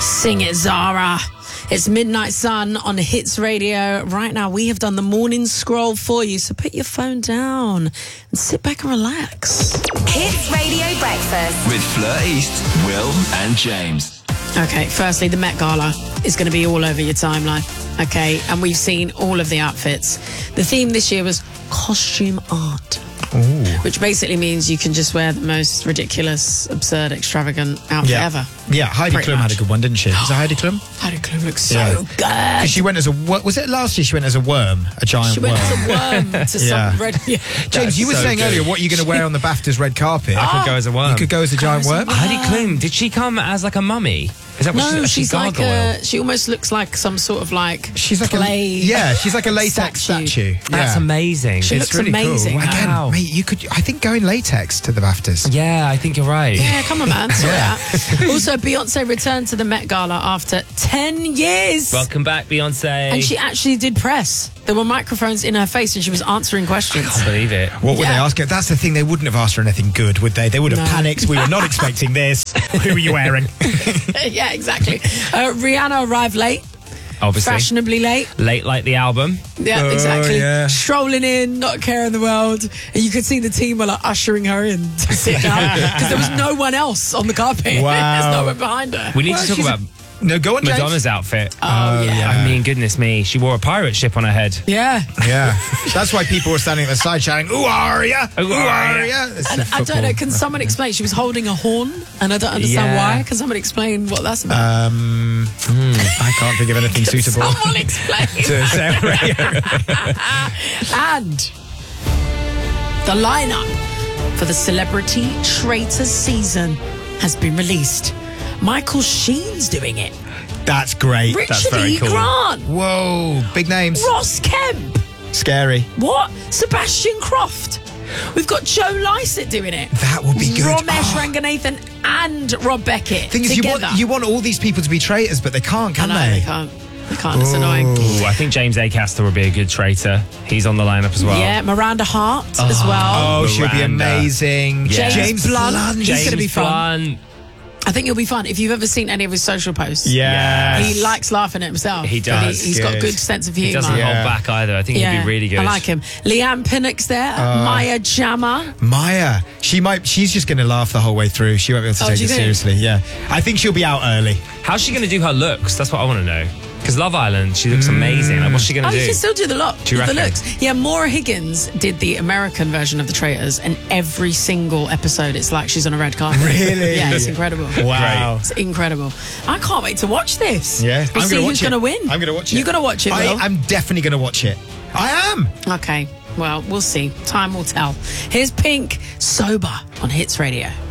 Sing it, Zara. It's Midnight Sun on Hits Radio. Right now, we have done the morning scroll for you, so put your phone down and sit back and relax. Hits Radio Breakfast with Fleur East, Will and James. Okay, firstly, the Met Gala is going to be all over your timeline, okay? And we've seen all of the outfits. The theme this year was costume art. Ooh. Which basically means you can just wear the most ridiculous, absurd, extravagant outfit ever. Yeah, Heidi Klum had a good one, didn't she? Was it Heidi Klum? Heidi Klum looks so good. 'Cause she went as a, was it last year she went as a worm? A giant worm? She went as a worm to some red... Yeah. James, you were saying earlier, what are you going to wear on the BAFTAs red carpet? I could go as a worm. You could go as a giant worm? Heidi Klum, did she come as like a mummy? Is that what No, she's like gargoyle? she almost looks like some sort of like She's like clay. she's like a latex statue. That's amazing. She looks amazing. Cool. Again, Wow. mate, you could, I think, go in latex to the BAFTAs. Yeah, I think you're right. Yeah, come on, man. Sort it out. Also, Beyonce returned to the Met Gala after 10 years. Welcome back, Beyonce. And she actually did press. There were microphones in her face and she was answering questions. I can't believe it. What would they ask her? That's the thing, they wouldn't have asked her anything good, would they? They would have panicked. We were not expecting this. Who are you wearing? Yeah, exactly. Rihanna arrived late. Obviously. Fashionably late. Late like the album. Yeah, exactly. Yeah. Strolling in, not a care in the world. And you could see the team were like ushering her in to sit down because there was no one else on the carpet. Wow. There's no one behind her. We need to talk about No, go on, James. Madonna's outfit. Oh, yeah. I mean, goodness me. She wore a pirate ship on her head. Yeah. Yeah. That's why people were standing at the side shouting, "Ooh, Aria! Ooh, Aria!" And I don't know, can someone explain? She was holding a horn and I don't understand why. Can someone explain what that's about? I can't think of anything suitable. Someone explain. to say on radio. And the lineup for the Celebrity Traitors season has been released. Michael Sheen's doing it. That's great. Richard That's very E. cool. Grant. Whoa, big names. Ross Kemp. Scary. What? Sebastian Croft. We've got Joe Lycett doing it. That would be good. Ramesh Ranganathan and Rob Beckett Thing is, together. you want all these people to be traitors, but they can't, can I know, they? they can't. They can't. It's annoying. Ooh, I think James Acaster would be a good traitor. He's on the lineup as well. Yeah, Miranda Hart as well. Oh, she'll be Miranda. amazing. Yeah. James Blunt. He's going to be fun. Blunt. I think it'll be fun. If you've ever seen any of his social posts, Yes. he likes laughing at himself. He does. He's got a good sense of humour. He doesn't hold back either. I think he'd be really good. I like him. Leanne Pinnock's there. Maya Jama. Maya, she's just going to laugh the whole way through. She won't be able to Oh, take do it you think? seriously. Yeah, I think she'll be out early. How's she going to do her looks? That's what I want to know. Because Love Island, she looks amazing. Like, what's she going to Oh, do? you can still do the look. Do you the reckon? looks. Yeah, Maura Higgins did the American version of The Traitors, and every single episode, it's like she's on a red carpet. Really? Yeah, it's incredible. Wow. It's incredible. I can't wait to watch this. Yeah, We'll I'm see gonna who's watch it. going to win. I'm going to watch it. You're going to watch it, Will? I'm definitely going to watch it. I am. Okay, well, we'll see. Time will tell. Here's Pink, Sober on Hits Radio.